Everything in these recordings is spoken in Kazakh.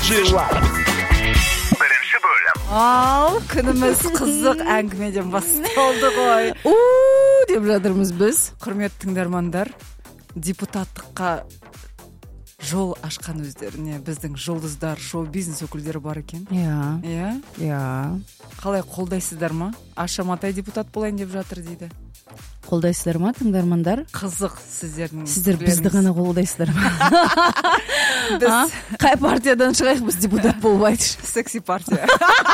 жила. Бірінші бөлім. Ал, күніміз қызық әңгімеден басталды ғой. деп жатырмыз біз. Құрметті тыңдармандар, депутаттыққа жол ашқан өздеріне біздің жұлдыздар, шоу-бизнес өкілдері бар екен. Иә. Қалай қолдайсыздар ма? Аша Матай депутат болайын деп жатыр дейді. Қолдайсыздар ма, тыңдармандар? Қызық сіздердің. Сіздер бізді ғана қолдайсыздар ма? Біз қай партиядан шығайық, біз депутат болып айтшы. секси партия.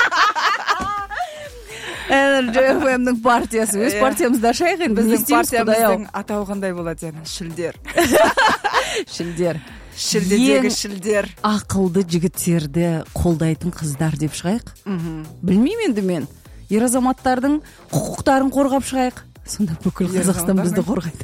НРЖФМ-ның партиясы. Өз партиямызда ашайық енді. Біздің партиямыздың атауы қандай болады яғни? Шілдер. Шілдедегі шілдер. Ақылды жігіттерді қолдайтын қыздар деп шығайық. Білмеймін енді мен. Ер азаматтардың құқықтарын қорғап шығайық. Сонда бүкіл Қазақстан бізді қорғайды.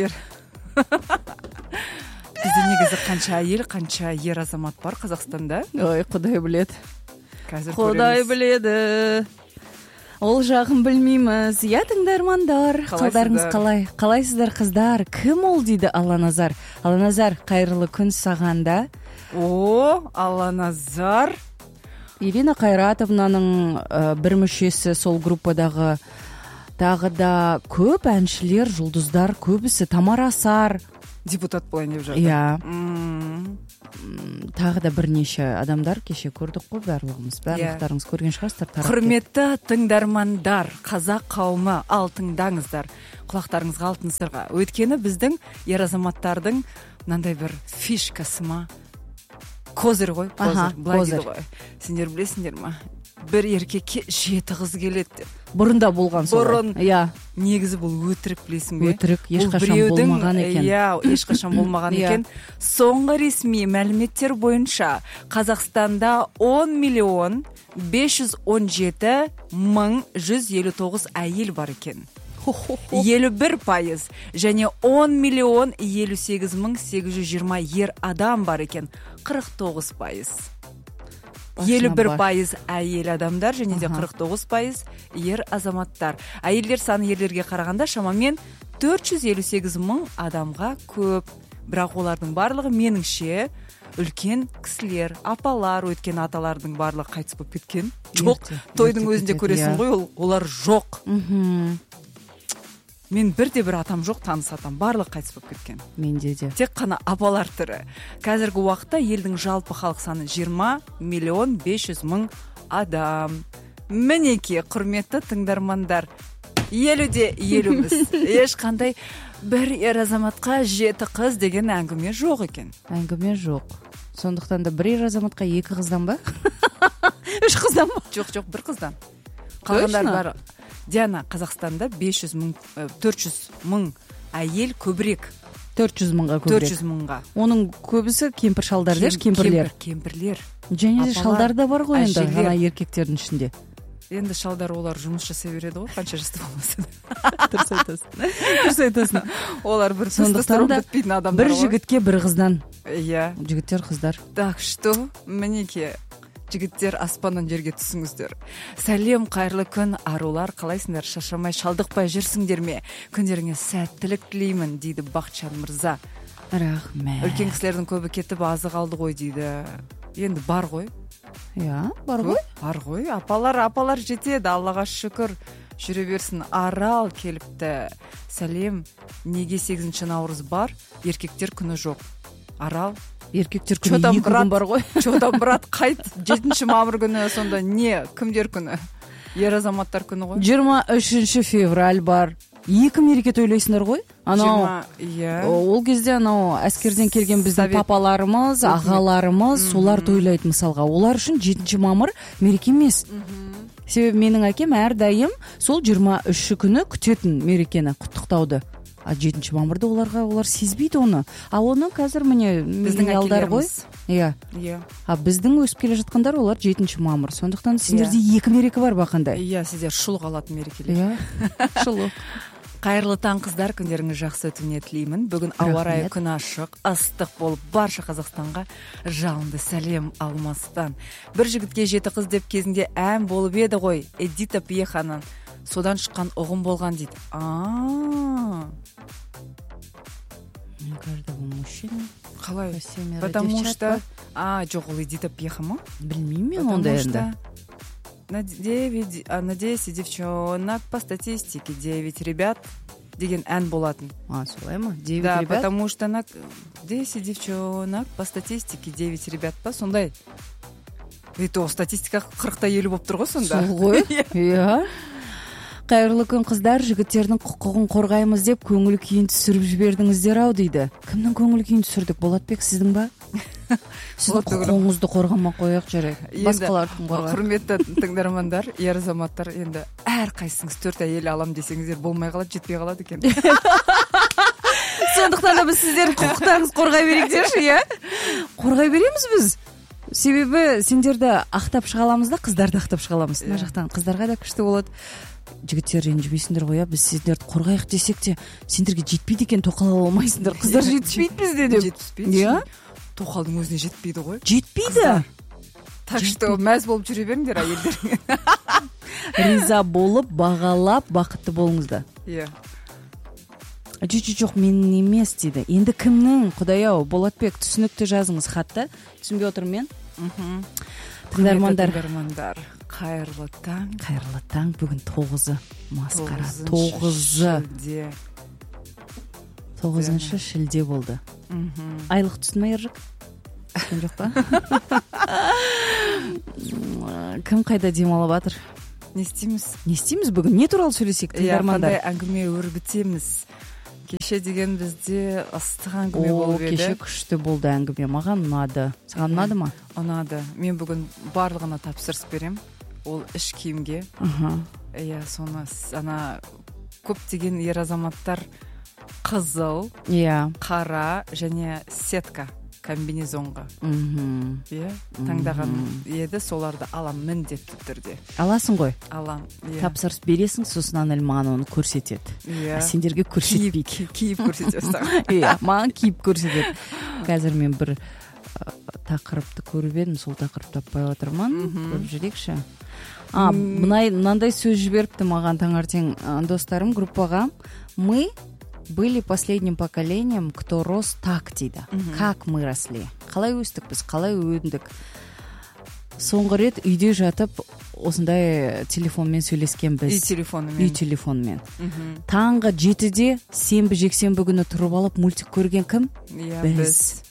Бізде негізі қанша әйел, қанша ер азамат бар Қазақстанда? Ой, Құдай біледі. Құдай біледі. Ол жағын білмейміз. Я, тыңдармандар, қалдарыңыз қалай? Қалайсыздар қыздар? Кім ол дейді Алланазар? Алланазар, қайырлы күн сағанда. Алланазар. Ирина Қайратовнаның бір мүшесі сол группадағы. Тағы да көп әншілер, жұлдыздар, көбісі Тамара Асар. Депутат болайын деп жатыр. Иә. Тағы да бірнеше адамдар кеше көрдік қой барлығымыз. Барлықтарыңыз көрген шығарсыздар. Құрметті тыңдармандар, қазақ қауымы, алтыңдаңыздар. Құлақтарыңызға алтын сырға. Өйткені біздің ер азаматтардың мынандай бір фишкасы ма? Козыр ғой, козыр. Былай дейді ғой. Сендер білесіңдер ма? Бір еркекке 7 қыз келеді деп. Бұрында болған солай. Иә. Негізі бұл өтірік, білесің бе? Өтірік, ешқашан болмаған екен. Иә, ешқашан болмаған екен. Соңғы ресми мәліметтер бойынша Қазақстанда 10.517.159 әйел бар екен. 51% және 10.058.820 ер адам бар екен. 49%. 51% әйел адамдар және де 49% ер азаматтар. Әйелдер саны ерлерге қарағанда шамамен 458 мың адамға көп. Бірақ олардың барлығы меніңше үлкен кісілер, апалар, өткен аталардың барлығы қайтыс болып кеткен. Жоқ, тойдың өзінде көресің ғой, олар жоқ. Мен бірде-бір атам жоқ, таныс атам, барлығы қайтыс болып кеткен. Менде де. Тек қана апалар түрі. Қазіргі уақытта елдің жалпы халық саны 20.500.000 адам. Мінеке, құрметті тыңдармандар, 50-де 50-міз. Ешқандай бір ер азаматқа 7 қыз деген әңгіме жоқ екен. Әңгіме жоқ. Сондықтан да бір ер азаматқа 2 қыздан ба? 3 қыздан ба? Жоқ, 1 қыздан. Қалғандар бар. Диана, Қазақстанда 400 мың әйел көбірек. 400 мыңға көбірек. 400 мыңға. Оның көбісі кемпір шалдар деш, кемпірлер. Кемпірлер. Және де шалдар да бар ғой енді, ғана еркектердің ішінде. Енді шалдар олар жұмыс жасай береді ғой, қанша жасты болмаса. Дұрыс айтасың. Олар бір тестостерон бітпейтін адамдар ғой. Бір жігітке бір қыздан. Иә. Жігіттер, қыздар. Так, что? Мінеке. Жігіттер, аспаннан жерге түсіңіздер. Сәлем, қайырлы күн, арулар, қалайсыңдар? Шашамай, шалдықпай жүрсіңдер ме? Күндеріңе сәттілік тілеймін, дейді Бақытжан мырза. Рахмет. Үлкен кісілердің көбі кетіп азы қалды ғой дейді. Енді бар ғой. Иә, бар ғой. Бар ғой. Апалар жетеді, Аллаға шүкір. Жүре берсін. Арал келіпті. Сәлем, неге 8 наурыз бар, еркектер күні жоқ? Арал. Еркектер күні 2 күн бар ғой. Чодан брат, қайт. 7 мамыр күні сонда не? Кімдер күні? Ер азаматтар күні ғой. 23 февраль бар. 2 мереке тойлайсыңдар ғой. Ол кезде әскерден келген біздің папаларымыз, ағаларымыз, солар тойлайды мысалға. Олар үшін 7 мамыр мереке емес. Себебі менің әкем әрдайым сол 23 күні күтетін мерекені, құттықтауды. 7 мамырда олар сезбейді оны. Оны қазір міне біздің алдар ғой. Иә. Біздің өсіп келе жатқандар олар 7 мамыр. Сондықтан сендерде 2 мереке бар бақандай. Иә, сіздер шұлық алатын мерекелер. Иә. Шұлық. Қайырлы таң қыздар, күндеріңіз жақсы өтуіне тілеймін. Бүгін ауа райы күн ашық, ыстық болып барша Қазақстанға жалынды сәлем алмастан. Бір жігітке 7 қыз деп кезінде ән болып еді ғой, Эдита Пьеханың. Содан шыққан ұғым болған дейді. Каждого мужчины қалай? Потому что жоқ, ол Эдита Пьеха ма? Білмеймін мен ондай енді. На 10 девчонок по статистике 9 ребят деген ән болатын. Солай ма? 9 да, ребят? Потому что на 10 девчонок по статистике 9 ребят па, сондай. Это статистика 40-та 50 болып тұр ғой сонда. Сол ғой? Иә. Қайырлы күн қыздар, жігіттердің құқығын қорғаймыз деп көңіл күйін түсіріп жібердіңіздер ау дейді. Кімнің көңіл күйін түсірдік? Болатбек, сіздің ба? Сіздің құқығыңызды қорғамай қояйық жарайды. Басқалардың қорғайық. Құрметті тыңдармандар, ер азаматтар, енді әр қайсыңыз 4 әйел алам десеңіздер болмай қалады, жетпей қалады екен. Сондықтан да біз сіздердің құқықтарыңызды қорғай берейіктерші, иә? Қорғай береміз біз. Себебі сендерді ақтап шыға аламыз да, қыздарды ақтап шыға аламыз. Мына жақтан қыздарға да күшті болады. Жігіттер ренжімейсіңдер ғой, біз сіздерді қорғайық десек те сендерге жетпейді екен, тоқал ала алмайсыңдар. Қыздар жетіспейді бізде деп. Жетіспейді. Иә? Тоқалдың өзіне жетпейді ғой. Жетпейді. Так что мәз болып жүре беріңдер әйелдеріңе. Риза болып, бағалап, бақытты болыңыздар. Иә. Жоқ, менің емес дейді. Енді кімнің? Құдай-ау, Болатбек, түсінікті жазыңыз хатты. Түсінбей отырмын мен. Тыңдармандар, қайырлы таң. Қайырлы таң. Бүгін 9-ы. Масқара. 9 шілде болды. Айлық түсті ме, Ержік? Түскен жоқ па? Кім қайда демалып жатыр? Не істейміз бүгін? Не туралы сөйлесек, тыңдармандар? Қандай әңгіме өрбітеміз? Кеше деген бізде ыстық әңгіме болып еді. Кеше күшті болды әңгіме. Маған ұнады. Саған ұнады ма? Ұнады. Мен бүгін барлығына тапсырыс берем. Ол іш киімге. Иә, соны көптеген ер азаматтар қызыл, қара және сетка комбинезонға. Иә, таңдаған еді, соларды алам міндетті түрде. Аласың ғой? Алам. Тапсырыс бересің, сосын анел маған оны көрсетеді. Сендерге көрсетпейді. Киіп көрсетесің. Иә, маған киіп көрсетеді. Қазір мен бір тақырыпты көріп едім, сол тақырып таппай отырман. Көріп жүрекші. Мынандай сөз жіберіпті маған таңертең достарым группаға. Мы были последним поколением, кто рос так дейді. Как мы росли. Қалай өстік біз, қалай өндік. Соңғы рет үйде жатып осындай телефонмен сөйлескен біз. Үй телефонмен. Таңғы 7-де сенбі жексенбі күні тұрып алып мультик көрген кім? Біз.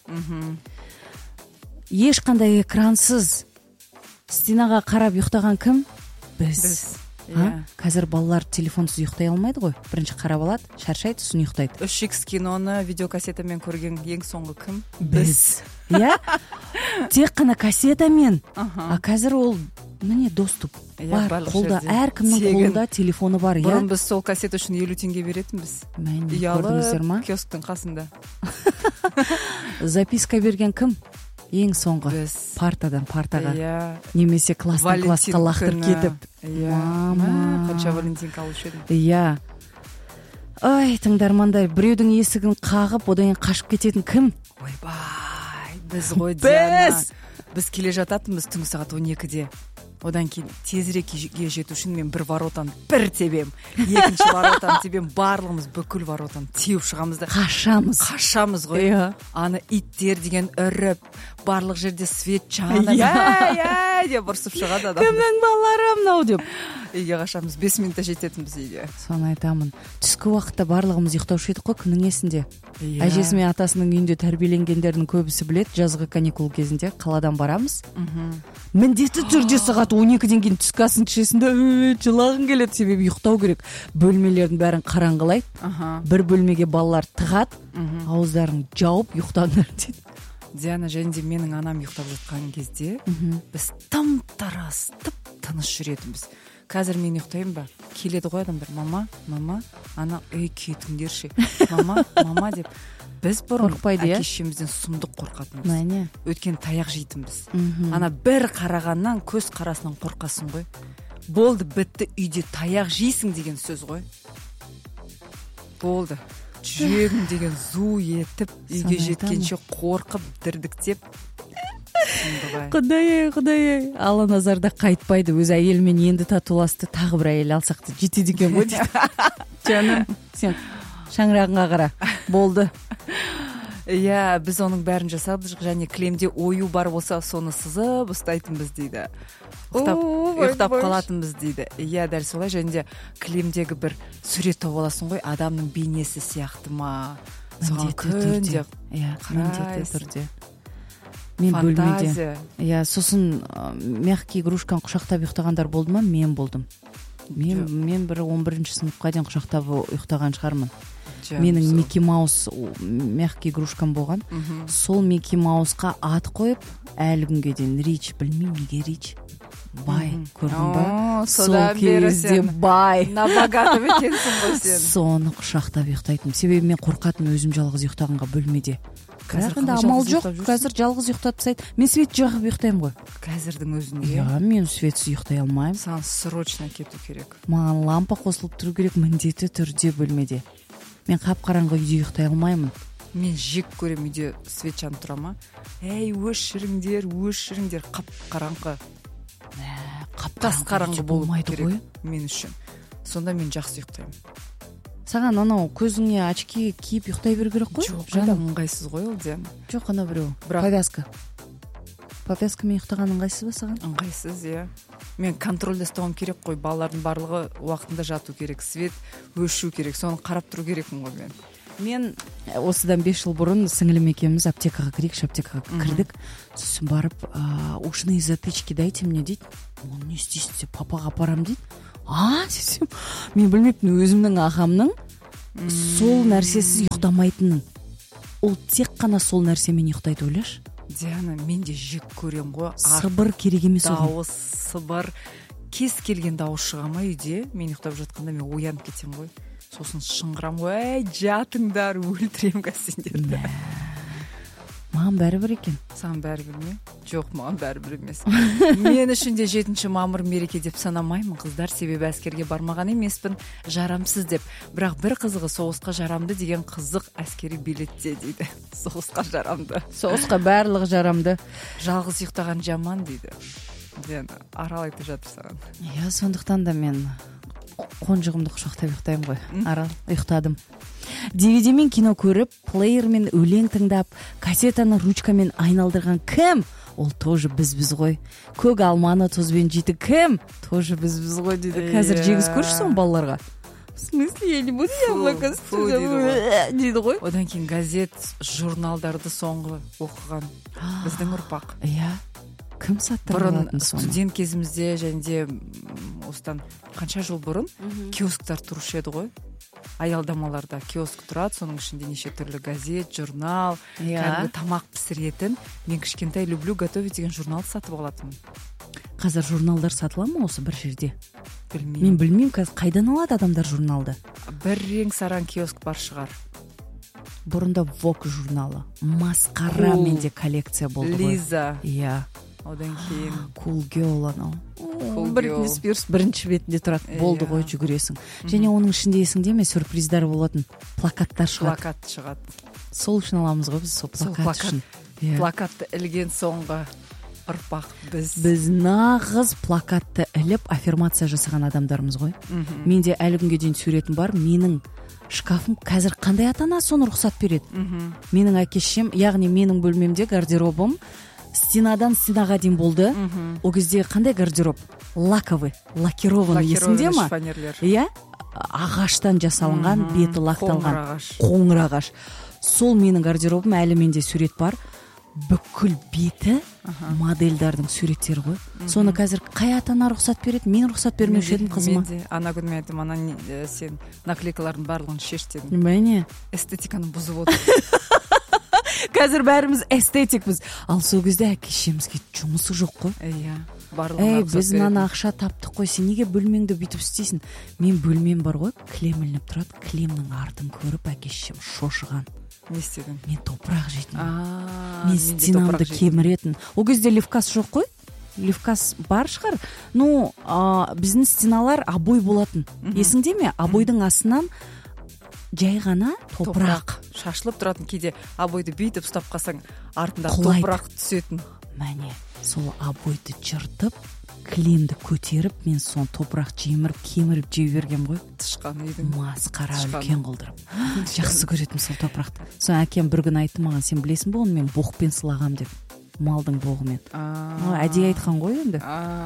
Ешқандай экраnsыз стенаға қарап ұйықтаған кім? Біз. Қазір балалар телефонсыз ұйықтай алмайды ғой. Бірінші қарап алады, шаршайды, сосын ұйықтайды. 3X киноны видеокассетамен көрген ең соңғы кім? Біз. Иә? Тек қана кассетамен. Қазір ол міне доступ бар. Қолда әркімнің қолында телефоны бар. Бұрын біз сол кассет үшін 50 теңге беретінбіз. Ұялы киосктың қасында. Записка берген кім? Ең соңғы партадан партаға немесе класстан классқа лақтырып кетіп. Қанша Валентинка алушы едім. Иә. Ой, тыңдармандар, біреудің есігін қағып, одан қашып кететін кім? Ойбай, біз ғой Диана. Біз келе жататынбыз түнгі сағат 12-де. Одан кейін тезірек жету үшін мен бір воротаны бір тебем, екінші воротаны тебем, барлығымыз бүкіл воротаны теуіп шығамыз да қашамыз ғой. Аны иттер деген үріп, барлық жерде свет жанып, деп ұрсып шығады адам. Кімнің балалары мынау деп. Үйге қашамыз, 5 минутта жететінбіз үйге. Соны айтамын. Түскі уақытта барлығымыз ұйықтаушы едік қой, кімнің есінде? Әжесі мен атасының үйінде тәрбиеленгендердің көбісі біледі, жазғы каникул кезінде қаладан барамыз. Міндетті түрде сағат 12-ден кейін түскі асын кішесінде жылағың келеді, себебі ұйықтау керек. Бөлмелердің бәрін қараңғылайды. Бір бөлмеге балалар тығады, ауыздарын жауып ұйықтаңдар дейді. Диана, және де менің анам ұйықтап жатқан кезде біз тым-тарас, тып-тыныш жүретінбіз. Қазір мен ұйықтаймын ба? Келеді ғой адамдар, мама, ана кетіңдерші. Мама деп. Біз бұрын әке-шешемізден сұмдық қорқатынбыз. Өткен таяқ жейтінбіз. Ана бір қарағаннан көз қарасынан қорқасың ғой. Болды, бітті, үйде таяқ жейсің деген сөз ғой. Болды. Жүрегім деген зу етіп, үйге жеткенше қорқып, дірдіктеп. Құдай, Алла назарда қайтпайды. Өз әйелмен енді татуласты, тағы бір әйел алсақты жетеді екен ғой дейді. Жаным, сен шаңырағыңа қара. Болды. Иә, біз оның бәрін жасадық, және кілемде ою бар болса соны сызып ұстайтынбыз дейді. Ұйықтап қалатынбыз дейді. Иә, дәл солай. Және де кілемдегі бір сурет тауып аласың ғой, адамның бейнесі сияқты ма. Міндетті түрде. Мен бөлмеде. Иә, сосын мягкий игрушканы құшақтап ұйықтағандар болды ма? Мен болдым. Мен бір 11-ші сыныпқа дейін құшақтап ұйықтаған шығармын. Менің Микки Маус мягкий игрушкам болған. Сол Микки Маусқа ат қойып, әлі күнге дейін Рич, білмеймін неге Рич. Бай, көрдің ба? Сол кезде бай. Набогатым екенсің ғой сен. Соны құшақтап ұйықтайтын. Себебі мен қорқатын өзім жалғыз ұйықтағанға бөлмеде. Қазір амал жоқ, қазір жалғыз ұйықтап тастайды. Мен свет жағып ұйықтаймын ғой. Қазірдің өзінде. Иә, мен светсіз ұйықтай алмаймын. Саған срочно кету керек. Маған лампа қосылып тұру керек міндетті түрде бөлмеде. Мен қап-қараңғы үйде ұйықтай алмаймын. Мен жек көрем үйде свет жанып тұра ма? Әй, өшіріңдер, қап-қараңғы. Қап-қараңғы болу керек мен үшін. Сонда мен жақсы ұйықтаймын. Саған анау көзіңе очки киіп ұйықтай беру керек қой? Жоқ, ыңғайсыз ғой ол де. Жоқ, ана біреу. Повязкамен ұйықтаған ыңғайсыз ба саған? Ыңғайсыз, иә. Мен контрольда ұстауым керек қой. Балалардың барлығы уақытында жату керек, свет өшу керек, соны қарап тұру керекпін ғой мен. Мен осыдан 5 жыл бұрын сіңілім екеуміз аптекаға кірдік. Сосын барып, ушные затычки дайте мне дейді. Оны не істейсің деп папаға апарам дейді. Десем, мен білмеппін, өзімнің ағамның сол нәрсесіз ұйықтамайтынын. Ол тек қана сол нәрсемен ұйықтайды, ойлашы. Диана, мен де жек көрем ғой. Сыбыр керек емес оған. Дауыс, сыбыр, кез келген дауыс шыға ма үйде? Мен ұйықтап жатқанда мен оянып кетем ғой. Сосын шыңғырам ғой, әй, жатыңдар, өлтірем сендерді. Маған бәрібір екен. Саған бәрібір ме? Жоқ, маған бәрібір емес. Мен үшін де 7 мамыр мереке деп санамаймын, қыздар, себебі әскерге бармаған емеспін, жарамсыз деп. Бірақ бір қызығы, соғысқа жарамды деген қызық әскери билетте дейді. Соғысқа жарамды. Соғысқа барлығы жарамды. Жалғыз ұйықтаған жаман дейді. Арал айтып жатыр саған. Иә, сондықтан да мен қонжығымды құшақтап ұйықтаймын ғой. Арал, ұйықтадым. DVD-мен кино көріп, плеермен өлең тыңдап, кассетаны ручкамен айналдырған кім? Ол тоже біз ғой. Көк алманы тұзбен жейді кім? Тоже біз ғой дейді. Қазір жегіз көршісің балаларға. В смысле, я не буду яблоко дейді ғой. Одан кейін газет, журналдарды соңғы оқыған біздің ұрпақ. Иә. Кім саттырып алатын соны? Студент кезімізде және де осыдан қанша жыл бұрын киосктар тұрушы еді ғой. Аялдамаларда киоск тұрады, соның ішінде неше түрлі газет, журнал, кәдімгі тамақ пісіретін. Мен кішкентай люблю готовить деген журналды сатып алатынмын. Қазір журналдар сатыла ма осы бір жерде? Білмеймін. Мен білмеймін, қазір қайдан алады адамдар журналды? Бір рең саран киоск бар шығар. Бұрында Vogue журналы, масқара менде коллекция болды ғой. Лиза. Иә. Одан кейін Cool Girl анау. Бритни Спирс бірінші бетінде тұрады. Болды ғой, жүгіресің. Және оның ішінде есіңде ме, сюрприздар болатын, плакаттар шығады. Плакат шығады. Сол үшін аламыз ғой біз, сол плакат үшін. Плакатты ілген соңғы ұрпақ біз. Біз нағыз плакатты іліп аффирмация жасаған адамдарымыз ғой. Менде әлі күнге дейін суретім бар. Менің шкафым қазір қандай ата-ана соны рұқсат береді? Менің әке-шешем, яғни менің бөлмемде гардеробым стенадан стенаға дейін болды. О кезде қандай гардероб? Лаковый, лакированный, есіңде ма? Иә, ағаштан жасалынған, беті лақталған, қоңыр ағаш. Сол менің гардеробым, әлі менде сурет бар. Бүкіл беті модельдардың суреттері ғой. Соны қазір қай ата-ана рұқсат береді? Мен рұқсат бермеуші едім қызыма. Мен де ана күні айттым, сен наклейкалардың барлығын шеш дедім. Мәне? Эстетиканы бұзып отыр. Қазір бәріміз эстетикпіз. Ал сол кезде әке-шешемізге жұмысы жоқ қой. Иә. Барлығына рұқсат береді. Біз мына ақша таптық қой, сен неге бөлмеңді бүйтіп істейсің? Мен бөлмем бар ғой, кілем ілініп тұрады. Кілемнің артын көріп әке-шешем шошыған. Не істедің? Мен топырақ жейтін. Мен стенамды кеміретін. О кезде левкас жоқ қой. Левкас бар шығар. Ну, біздің стеналар обой болатын. Есіңде ме? Обойдың астынан жай ғана топырақ шашылып тұратын, кейде обойды бүйтіп ұстап қалсаң артында топырақ түсетін. Мәне. сол обойды жыртып кілемді көтеріп мен соны топырақ жеміріп кеміріп жей бергем ғой. Тышқан үйдің масқара үлкен қылдырып жақсы көретін сол топырақты. Соны әкем бір күн айтты маған, сен білесің бе оны мен боқпен сылағам деп, малдың боғымен. Әдейі айтқан ғой енді.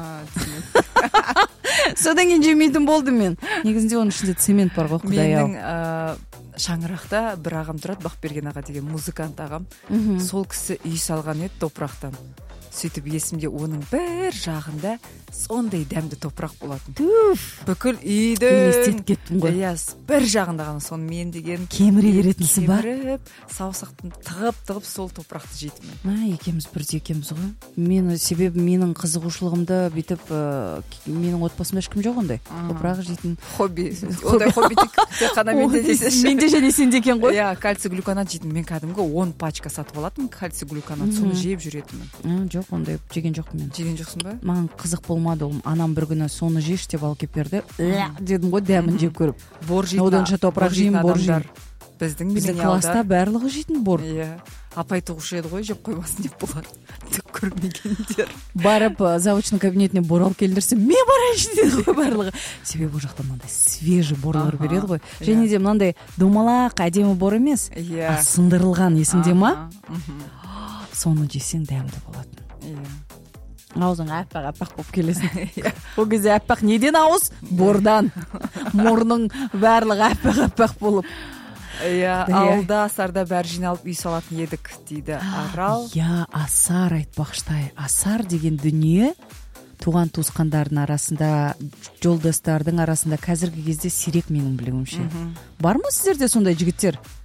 Содан кейін жемейтін болдым мен. Негізінде оның ішінде цемент бар ғой, құдай ау. Менің Шаңырақта бір ағам тұрады, Бақберген аға деген музыкант ағам. Сол кісі үй салған еді топырақтан. Сөйтіп есімде оның бір жағында сондай дәмді топырақ болатын. Бүкіл үйді елестетіп кеттім ғой. Бір жағында ғана соны мен деген кеміре беретінсің ба? Кеміріп, саусақтың тығып сол топырақты жейтін мен. Екеуміз бірдей екенбіз ғой. Себебі менің қызығушылығымды бүйтіп, менің отбасымда ешкім жоқ ондай. Топырақ жейтін хобби. Ондай хобби тек қана менде десеңші. Менде және сенде екен ғой. Кальций глюконат жейтін. Мен кәдімгі 10 пачка сатып алатынмын кальций глюконат, соны жеп жүретінмін. Жоқ, ондай жеген жоқпын мен. Жеген жоқсың ба? Маған қызық болмады ол. Анам бір күні соны жеш деп алып келіп берді. Дедім ғой, дәмін жеп көріп. Бор жейтін. Оданша топырақ жеймін, бор жеймін. Біздің класста барлығы жейтін бор. Апай тұғышы еді ғой, жеп қоймасын деп болар. Түк көрмегендер. Барып завучның кабинетіне бор алып келдірсе, мен барайыншы деді ғой барлығы. Себебі ол жақта мынандай свежий борлар береді ғой. Және де мынандай домалақ әдемі бор емес, сындырылған, есіңде ма? Соны жесең дәмді болатын. Аузың әппақ болып келесің. Ол кезде әппақ неден ауыз? Бордан. Мұрның барлығы әппақ болып. Алда асарда бәрі жиналып үй салатын едік дейді Арал. Асар айтпақшыдай. Асар деген дүние туған туысқандардың арасында, жолдастардың арасында қазіргі кезде сирек менің білуімше. Бар ма сіздерде сондай жігіттер?